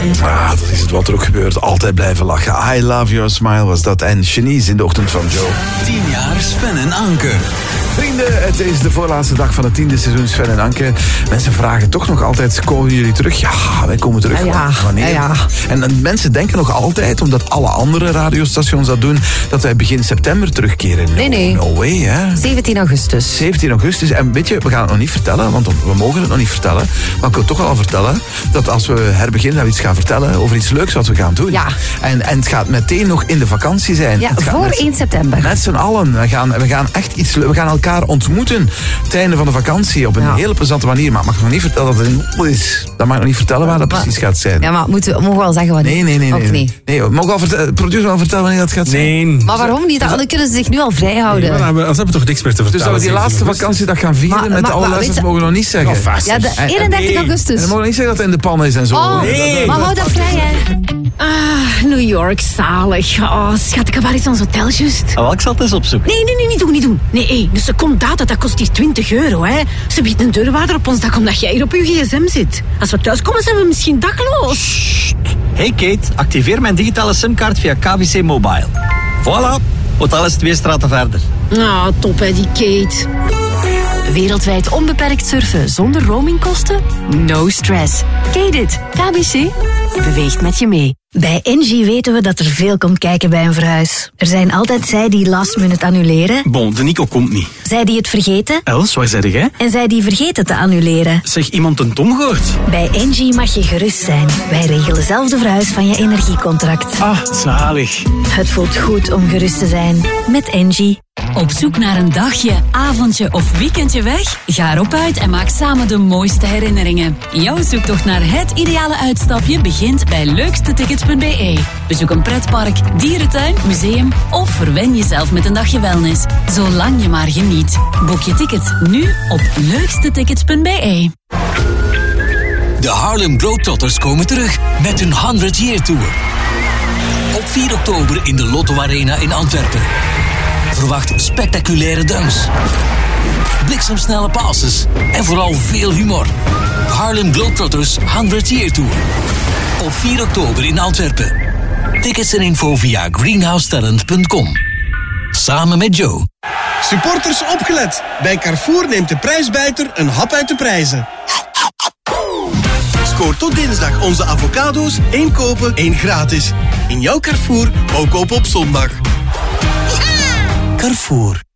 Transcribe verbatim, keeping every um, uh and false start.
Ah, dat is het wat er ook gebeurt. Altijd blijven lachen. I love your smile was dat. En Shanice in de ochtend van Joe. Tien jaar Sven en Anke. Vrienden, het is de voorlaatste dag van het tiende seizoen Sven en Anke. Mensen vragen toch nog altijd, komen jullie terug? Ja, wij komen terug. Ja, ja. Wanneer? Ja, ja. En, en mensen denken nog altijd, omdat alle andere radiostations dat doen, dat wij begin september terugkeren. No, Nee, nee. No way, hè. zeventien augustus. zeventien augustus. En weet je, we gaan het nog niet vertellen, want we mogen het nog niet vertellen. Maar ik wil toch al vertellen dat als we herbeginnen, dat we iets gaan vertellen over iets leuks wat we gaan doen. Ja. En, en het gaat meteen nog in de vakantie zijn. Ja, Het gaat voor met- één september. Met z'n allen. We gaan, we gaan echt iets le- We gaan elkaar ontmoeten. Het einde van de vakantie op een Ja. hele plezante manier. Maar ik mag nog niet vertellen dat het in Moel is. Dat mag ik nog niet vertellen waar dat Maar- precies gaat zijn. Ja, maar moeten we, mogen we wel zeggen wanneer? Nee, nee, nee. Of nee. niet? nee mogen we al vertellen, producer al vertellen wanneer dat gaat zijn? Nee. Maar waarom niet? Dan kunnen ze zich nu al vrijhouden. Maar dan, dan hebben we toch niks meer te Dus vertellen. dat we die laatste vakantiedag gaan vieren Maar- met maar- alle maar luisteraars, weet je- mogen we nog niet zeggen. Oh, vast. Ja, de En- en- eenendertig nee. En augustus. dan mogen we niet zeggen dat het in de pan is en zo. Oh, Nee. maar hou dat vrij, hè. Ah, New York, zalig. Oh, schat, ik heb waar is ons hotel juist? Oh, wel, ik zal het eens opzoeken. Nee, nee, nee, niet doen, niet doen. Nee, hé, dus een secondaat, dat kost hier twintig euro, hè. Ze biedt een deurwaarder op ons dak omdat jij hier op je gsm zit. Als we thuis komen, zijn we misschien dakloos. Hey Kate, activeer mijn digitale simkaart via K B C Mobile. Voilà, hotel is twee straten verder. Ah, top, hè, die Kate. Wereldwijd onbeperkt surfen zonder roamingkosten? No stress. Ken dit? K B C beweegt met je mee. Bij Engie weten we dat er veel komt kijken bij een verhuis. Er zijn altijd zij die last minute annuleren, Bon, de Nico komt niet. zij die het vergeten Els, waar zei jij? en zij die vergeten te annuleren. Zeg, iemand een Tom gehoord? Bij Engie mag je gerust zijn. Wij regelen zelf de verhuis van je energiecontract. Ah, zalig. Het voelt goed om gerust te zijn met Engie. Op zoek naar een dagje, avondje of weekendje weg? Ga erop uit en maak samen de mooiste herinneringen. Jouw zoektocht naar het ideale uitstapje begint bij leukstetickets punt b e. Bezoek een pretpark, dierentuin, museum of verwen jezelf met een dagje wellness. Zolang je maar geniet. Boek je ticket nu op leukstetickets punt b e. De Harlem Globetrotters komen terug met hun honderd year Tour. Op vier oktober in de Lotto Arena in Antwerpen. Verwacht spectaculaire drums, bliksemsnelle passes en vooral veel humor. Harlem Globetrotters honderd year Tour. Op vier oktober in Antwerpen. Tickets en info via greenhouse talent punt com. Samen met Joe. Supporters opgelet. Bij Carrefour neemt de prijsbijter een hap uit de prijzen. Scoor tot dinsdag onze avocado's, één kopen, één gratis. In jouw Carrefour, ook kopen op zondag. Carrefour.